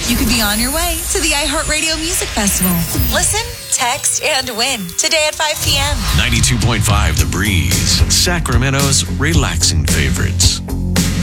you could be on your way to the iHeartRadio Music Festival. Listen, text, and win today at 5 p.m. 92.5 The Breeze, Sacramento's relaxing favorites.